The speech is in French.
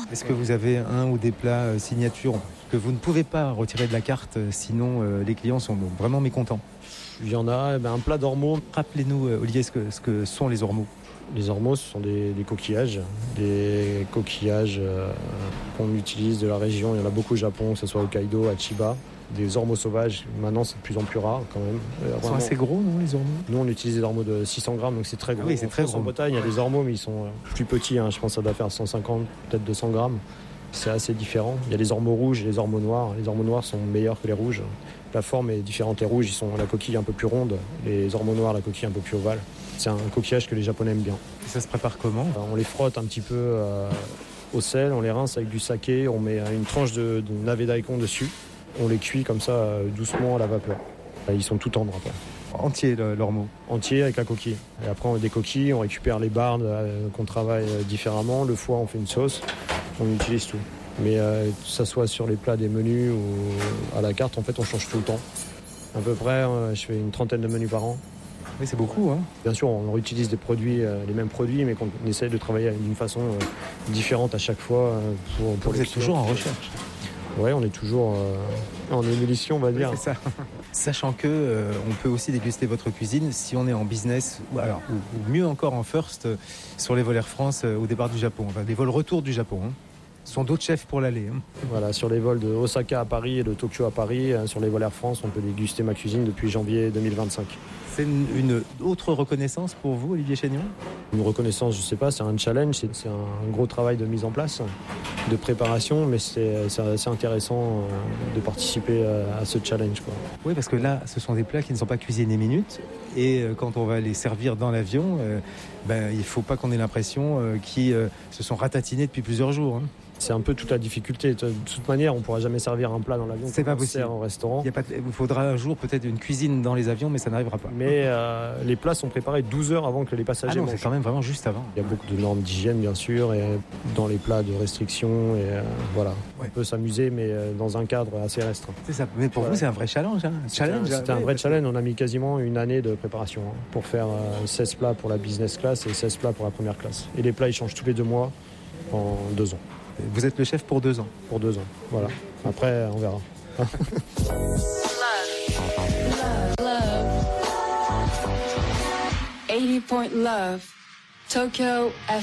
Est-ce que vous avez un ou des plats signature que vous ne pouvez pas retirer de la carte, sinon les clients sont vraiment mécontents? Il y en a, un plat d'ormeaux. Rappelez-nous, Olivier, ce que sont les ormeaux. Les ormeaux, ce sont des coquillages. Des coquillages qu'on utilise de la région. Il y en a beaucoup au Japon, que ce soit au Hokkaido, à Chiba. Des ormeaux sauvages, maintenant c'est de plus en plus rare quand même. Ils sont assez gros, non, les ormeaux? Nous on utilise des ormeaux de 600 grammes, donc c'est très gros. Ah oui, c'est très gros. En Bretagne, il y a des ormeaux, mais ils sont plus petits. Je pense que ça doit faire 150, peut-être 200 grammes. C'est assez différent. Il y a les ormeaux rouges et les ormeaux noirs. Les ormeaux noirs sont meilleurs que les rouges. La forme est différente. Les rouges, ils sont la coquille un peu plus ronde. Les ormeaux noirs, la coquille un peu plus ovale. C'est un coquillage que les Japonais aiment bien. Et ça se prépare comment? On les frotte un petit peu au sel, on les rince avec du saké, on met une tranche de navet daikon dessus. On les cuit comme ça doucement à la vapeur. Ils sont tout tendres après. Entier, l'ormeau? Entier avec la coquille. Et après on met des coquilles, on récupère les bardes qu'on travaille différemment. Le foie, on fait une sauce, on utilise tout. Mais que ça soit sur les plats des menus ou à la carte, en fait on change tout le temps. À peu près, je fais une 30aine de menus par an. Oui, c'est beaucoup, hein. Bien sûr, on réutilise des produits, les mêmes produits, mais qu'on essaye de travailler d'une façon différente à chaque fois. Pour vous êtes toujours en recherche? Oui, on est toujours en ébullition, on va dire. Oui, c'est ça. Sachant que on peut aussi déguster votre cuisine si on est en business, ou mieux encore en first, sur les vols Air France au départ du Japon, enfin des vols retour du Japon. Ce sont d'autres chefs pour l'aller. Voilà, sur les vols de Osaka à Paris et de Tokyo à Paris, sur les vols Air France, on peut déguster ma cuisine depuis janvier 2025. C'est une autre reconnaissance pour vous, Olivier Chénion? Une reconnaissance, je ne sais pas, c'est un challenge, c'est un gros travail de mise en place, de préparation, mais c'est assez intéressant de participer à ce challenge, quoi. Oui, parce que là, ce sont des plats qui ne sont pas cuisinés minutes, et quand on va les servir dans l'avion, il ne faut pas qu'on ait l'impression qu'ils se sont ratatinés depuis plusieurs jours. C'est un peu toute la difficulté. De toute manière, on ne pourra jamais servir un plat dans l'avion. C'est pas possible. Au restaurant. Il faudra un jour peut-être une cuisine dans les avions, mais ça n'arrivera pas. Mais les plats sont préparés 12 heures avant que les passagers mangent. C'est quand même vraiment juste avant. Il y a beaucoup de normes d'hygiène, bien sûr, et dans les plats de restriction. Et voilà, ouais. On peut s'amuser, mais dans un cadre assez restreint. C'est ça. Mais pour vous, c'est un vrai challenge. C'était un vrai challenge. On a mis quasiment une année de préparation pour faire 16 plats pour la business class et 16 plats pour la première classe. Et les plats, ils changent tous les 2 mois en 2 ans. Vous êtes le chef pour 2 ans? Pour 2 ans, voilà. Après, on verra. Love. 80 Point Love. Tokyo